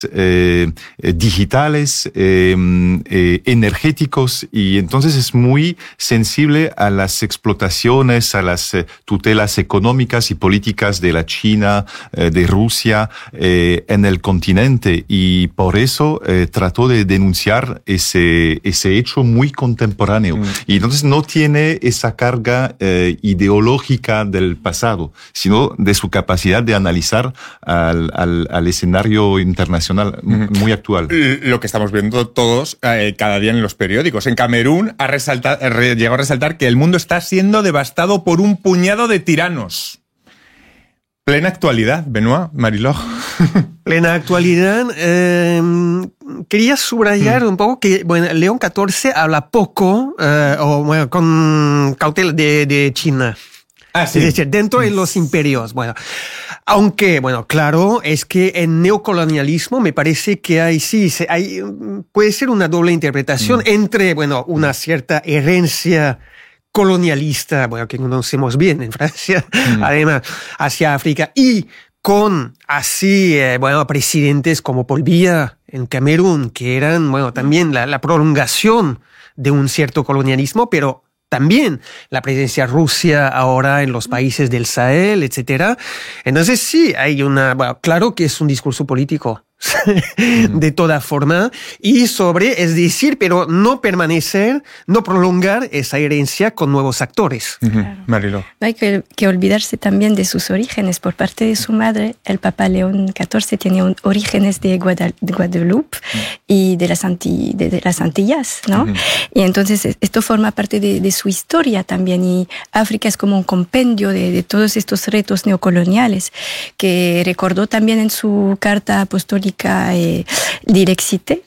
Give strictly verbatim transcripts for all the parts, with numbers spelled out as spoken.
Eh, eh, digitales, eh, eh, energéticos, y entonces es muy sensible a las explotaciones, a las eh, tutelas económicas y políticas de la China, eh, de Rusia, eh, en el continente, y por eso eh, trató de denunciar ese, ese hecho muy contemporáneo. Mm. Y entonces no tiene esa carga eh, ideológica del pasado, sino de su capacidad de analizar al, al, al escenario internacional muy actual. Lo que estamos viendo todos eh, cada día en los periódicos. En Camerún ha resaltado, re, llegó a resaltar que el mundo está siendo devastado por un puñado de tiranos. Plena actualidad, Benoît, Mariló. Plena actualidad. Eh, quería subrayar mm. un poco que bueno, León catorce habla poco eh, o bueno, con cautela de, de China. Ah, sí. Es decir, dentro de los imperios, bueno, aunque, bueno, claro, es que en neocolonialismo me parece que hay, sí, hay, puede ser una doble interpretación mm. entre, bueno, una cierta herencia colonialista, bueno, que conocemos bien en Francia, mm. además, hacia África, y con así, eh, bueno, presidentes como Paul Biya en Camerún, que eran, bueno, también la, la prolongación de un cierto colonialismo, pero también la presencia rusa ahora en los países del Sahel, etcétera. Entonces sí, hay una, bueno, claro que es un discurso político de toda forma, y sobre, es decir, pero no permanecer, no prolongar esa herencia con nuevos actores. Claro. Mariló. No hay que, que olvidarse también de sus orígenes. Por parte de su madre, el Papa León catorce tenía un, orígenes de, Guadal, de Guadalupe uh-huh. y de las, Anti, de, de las Antillas, ¿no? Uh-huh. Y entonces esto forma parte de, de su historia también, y África es como un compendio de, de todos estos retos neocoloniales que recordó también en su carta apostólica Eh, Direxite,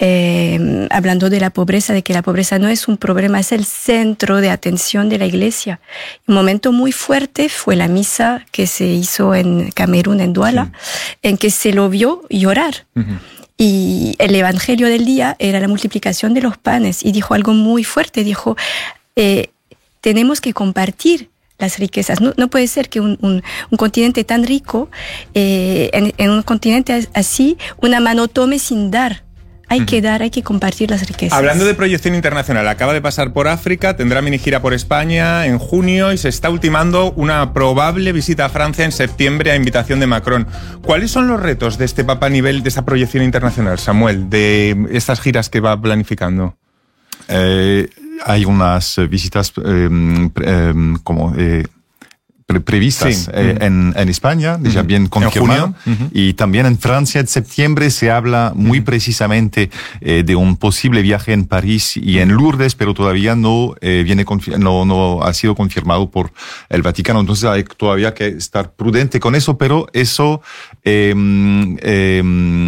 eh, hablando de la pobreza, de que la pobreza no es un problema, es el centro de atención de la Iglesia. Un momento muy fuerte fue la misa que se hizo en Camerún, en Douala, sí. en que se lo vio llorar. Uh-huh. Y el evangelio del día era la multiplicación de los panes, y dijo algo muy fuerte, dijo, eh, tenemos que compartir las riquezas. No, no puede ser que un, un, un continente tan rico, eh, en, en un continente así, una mano tome sin dar. Hay uh-huh. que dar, hay que compartir las riquezas. Hablando de proyección internacional, acaba de pasar por África, tendrá mini gira por España en junio y se está ultimando una probable visita a Francia en septiembre a invitación de Macron. ¿Cuáles son los retos de este Papa a nivel de esta proyección internacional, Samuel, de estas giras que va planificando? Eh... Hay unas visitas eh, eh, como eh, pre- previstas sí. eh, uh-huh. en, en España, uh-huh. ya bien confirmado, uh-huh. y también en Francia en septiembre se habla muy uh-huh. precisamente eh, de un posible viaje en París y en Lourdes, pero todavía no eh, viene confi- no no ha sido confirmado por el Vaticano, entonces hay todavía que estar prudente con eso, pero eso eh, eh,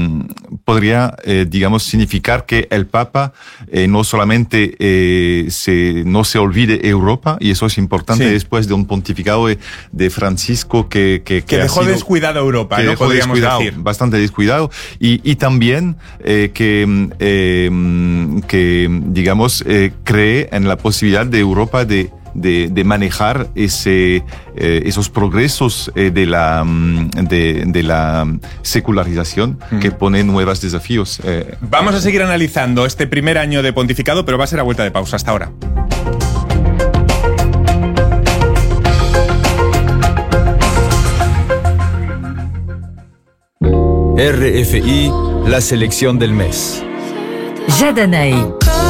podría, eh, digamos, significar que el Papa eh, no solamente eh, se, no se olvide Europa, y eso es importante sí. después de un pontificado de, de Francisco que... Que, que, que dejó sido, descuidado Europa, que ¿no? Dejó podríamos descuidado, decir. Bastante descuidado, y, y también eh, que, eh, que, digamos, eh, cree en la posibilidad de Europa de De, de manejar ese, eh, esos progresos eh, de, la, de, de la secularización mm. que pone nuevos desafíos. Eh. Vamos a seguir analizando este primer año de pontificado, pero va a ser a vuelta de pausa. Hasta ahora. R F I, la selección del mes. Jadanaï.